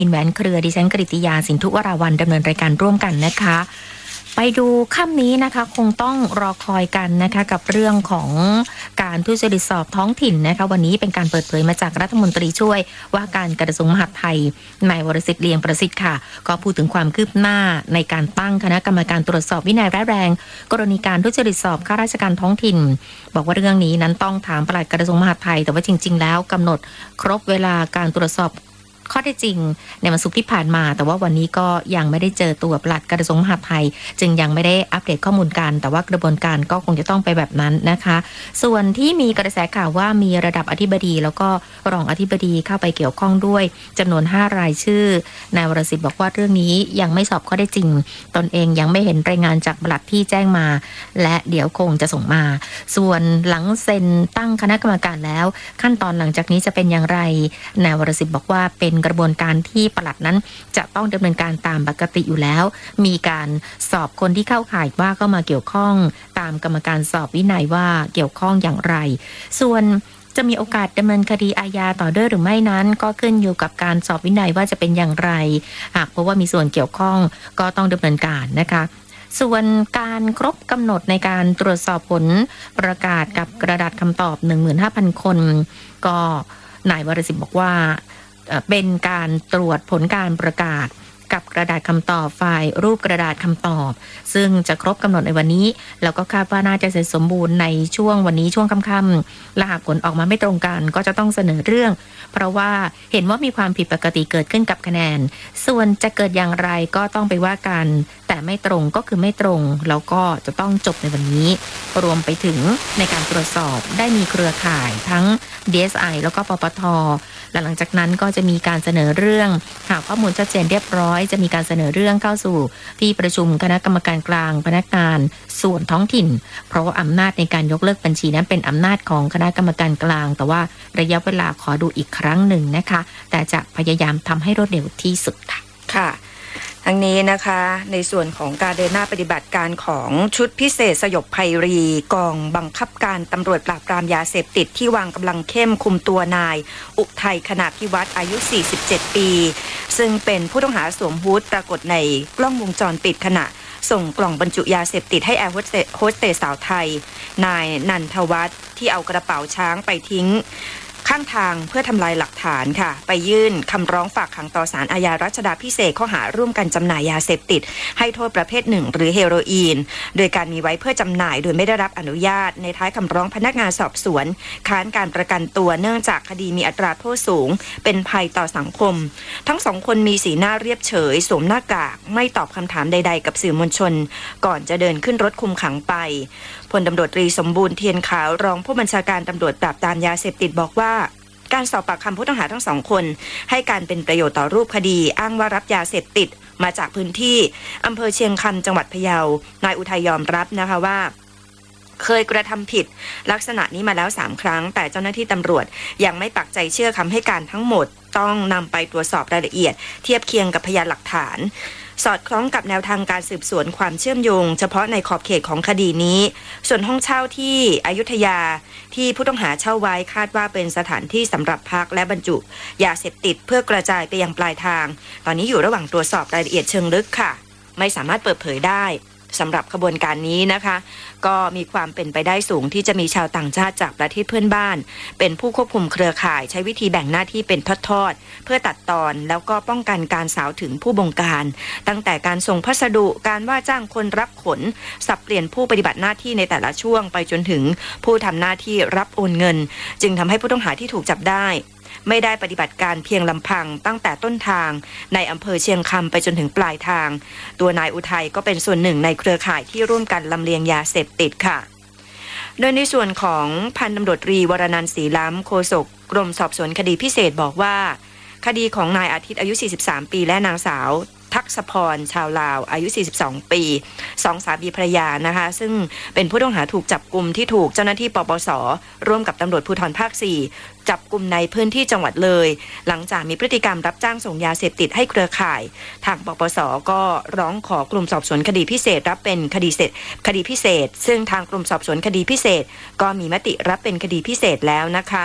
อินแหวนเครือดิฉันกฤติยาสินธุวราวันดำเนินรายการร่วมกันนะคะไปดูค่ำนี้นะคะคงต้องรอคอยกันนะคะกับเรื่องของการทุจริตสอบท้องถิ่นนะคะวันนี้เป็นการเปิดเผยมาจากรัฐมนตรีช่วยว่าการกระทรวงมหาดไทยนายวรสิทธิ์เลียงประสิทธิ์ค่ะก็พูดถึงความคืบหน้าในการตั้งคณะกรรมการตรวจสอบวินัยร้ายแรงกรณีการทุจริตสอบข้าราชการท้องถิ่นบอกว่าเรื่องนี้นั้นต้องถามปลัดกระทรวงมหาดไทยแต่ว่าจริงๆแล้วกำหนดครบเวลาการตรวจสอบข้อเท็จจริงในวันศุกร์ที่ผ่านมาแต่ว่าวันนี้ก็ยังไม่ได้เจอตัวปลัดกระทรวงมหาดไทยจึงยังไม่ได้อัปเดตข้อมูลกันแต่ว่ากระบวนการก็คงจะต้องไปแบบนั้นนะคะส่วนที่มีกระแสข่าวว่ามีระดับอธิบดีแล้วก็รองอธิบดีเข้าไปเกี่ยวข้องด้วยจำนวน5รายชื่อนายวรสิทธิ์บอกว่าเรื่องนี้ยังไม่สอบข้อเท็จจริงตนเองยังไม่เห็นรายงานจากปลัดที่แจ้งมาและเดี๋ยวคงจะส่งมาส่วนหลังเซ็นตั้งคณะกรรมการแล้วขั้นตอนหลังจากนี้จะเป็นอย่างไรนายวรสิทธิ์บอกว่าเป็นกระบวนการที่ปลัดนั้นจะต้องดำเนินการตามปกติอยู่แล้วมีการสอบคนที่เข้าข่ายว่าเข้ามาเกี่ยวข้องตามกรรมการสอบวินัยว่าเกี่ยวข้องอย่างไรส่วนจะมีโอกาสดำเนินคดีอาญาต่อด้วยหรือไม่นั้นก็ขึ้นอยู่กับการสอบวินัยว่าจะเป็นอย่างไรหากเพราะว่ามีส่วนเกี่ยวข้องก็ต้องดำเนินการนะคะส่วนการครบกำหนดในการตรวจสอบผลประกาศกับกระดาษคำตอบ 15,000 คนก็นายวรสิทธิ์บอกว่าเป็นการตรวจผลการประกาศกับกระดาษคำตอบไฟล์รูปกระดาษคำตอบซึ่งจะครบกำหนดในวันนี้แล้วก็คาดว่าน่าจะเสร็จสมบูรณ์ในช่วงวันนี้ช่วงค่ำๆและหากผลออกมาไม่ตรงกันก็จะต้องเสนอเรื่องเพราะว่าเห็นว่ามีความผิดปกติเกิดขึ้นกับคะแนนส่วนจะเกิดอย่างไรก็ต้องไปว่ากันแต่ไม่ตรงก็คือไม่ตรงแล้วก็จะต้องจบในวันนี้รวมไปถึงในการตรวจสอบได้มีเครือข่ายทั้ง DSI แล้วก็ปปท.และหลังจากนั้นก็จะมีการเสนอเรื่องหากข้อมูลชัดเจนเรียบร้อยจะมีการเสนอเรื่องเข้าสู่ที่ประชุมคณะกรรมการกลางพนักงานส่วนท้องถิ่นเพราะว่าอำนาจในการยกเลิกบัญชีนั้นเป็นอำนาจของคณะกรรมการกลางแต่ว่าระยะเวลาขอดูอีกครั้งหนึ่งนะคะแต่จะพยายามทำให้รวดเร็วที่สุดค่ะค่ะทั้งนี้นะคะในส่วนของการเดินหน้าปฏิบัติการของชุดพิเศษสยบภัยรีกองบังคับการตำรวจปราบปรามยาเสพติดที่วางกำลังเข้มคุมตัวนายอุทัยคณาภิวัตรอายุ47ปีซึ่งเป็นผู้ต้องหาสวมฮู้ดปรากฏในกล้องวงจรปิดขณะส่งกล่องบรรจุยาเสพติดให้แอร์โฮสเตสสาวไทยนายนันทวัฒน์ที่เอากระเป๋าช้างไปทิ้งข้างทางเพื่อทำลายหลักฐานค่ะไปยื่นคำร้องฝากขังต่อศาลอาญารัชดาภิเษกข้อหาร่วมกันจำหน่ายยาเสพติดให้โทษประเภทหนึ่งหรือเฮโรอีนโดยการมีไว้เพื่อจำหน่ายโดยไม่ได้รับอนุญาตในท้ายคำร้องพนักงานสอบสวนค้านการประกันตัวเนื่องจากคดีมีอัตราโทษสูงเป็นภัยต่อสังคมทั้งสองคนมีสีหน้าเรียบเฉยสวมหน้ากากไม่ตอบคำถามใดๆกับสื่อมวลชนก่อนจะเดินขึ้นรถคุมขังไปพลตำรวจตรีสมบูรณ์เทียนขาวรองผู้บัญชาการตำรวจปราบปรามยาเสพติดบอกว่าการสอบปากคำผู้ต้องหาทั้งสองคนให้การเป็นประโยชน์ต่อรูปคดีอ้างว่ารับยาเสพติดมาจากพื้นที่อำเภอเชียงคำจังหวัดพะเยานายอุทัยยอมรับนะคะว่าเคยกระทำผิดลักษณะนี้มาแล้ว3ครั้งแต่เจ้าหน้าที่ตำรวจยังไม่ปักใจเชื่อคำให้การทั้งหมดต้องนำไปตรวจสอบรายละเอียดเทียบเคียงกับพยานหลักฐานสอดคล้องกับแนวทางการสืบสวนความเชื่อมโยงเฉพาะในขอบเขตของคดีนี้ส่วนห้องเช่าที่อยุธยาที่ผู้ต้องหาเช่าไว้คาดว่าเป็นสถานที่สำหรับพักและบรรจุยาเสพติดเพื่อกระจายไปยังปลายทางตอนนี้อยู่ระหว่างตรวจสอบรายละเอียดเชิงลึกค่ะไม่สามารถเปิดเผยได้สำหรับขบวนการนี้นะคะก็มีความเป็นไปได้สูงที่จะมีชาวต่างชาติจากประเทศเพื่อนบ้านเป็นผู้ควบคุมเครือข่ายใช้วิธีแบ่งหน้าที่เป็นทอดๆเพื่อตัดตอนแล้วก็ป้องกันการสาวถึงผู้บงการตั้งแต่การส่งพัสดุการว่าจ้างคนรับขนสับเปลี่ยนผู้ปฏิบัติหน้าที่ในแต่ละช่วงไปจนถึงผู้ทำหน้าที่รับโอนเงินจึงทำให้ผู้ต้องหาที่ถูกจับได้ไม่ได้ปฏิบัติการเพียงลำพังตั้งแต่ต้นทางในอำเภอเชียงคำไปจนถึงปลายทางตัวนายอุทัยก็เป็นส่วนหนึ่งในเครือข่ายที่ร่วมกันลำเลียงยาเสพติดค่ะโดยในส่วนของพันตำรวจตรีวรนันท์ศรีล้ำโฆษกกรมสอบสวนคดีพิเศษบอกว่าคดีของนายอาทิตย์อายุ43ปีและนางสาวทักษพรชาวลาวอายุ42ปีสองสามีภรรยานะคะซึ่งเป็นผู้ต้องหาถูกจับกุมที่ถูกเจ้าหน้าที่ปปส.ร่วมกับตำรวจภูธรภาค4จับกุมในพื้นที่จังหวัดเลยหลังจากมีพฤติกรรมรับจ้างส่งยาเสพติดให้เครือข่ายทางปปส.ก็ร้องขอกลุ่มสอบสวนคดีพิเศษรับเป็นคดีพิเศษซึ่งทางกลุ่มสอบสวนคดีพิเศษก็มีมติรับเป็นคดีพิเศษแล้วนะคะ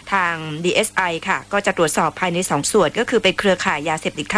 ทาง DSI ค่ะก็จะตรวจสอบภายใน2ส่วนก็คือเป็นเครือข่ายยาเสพติด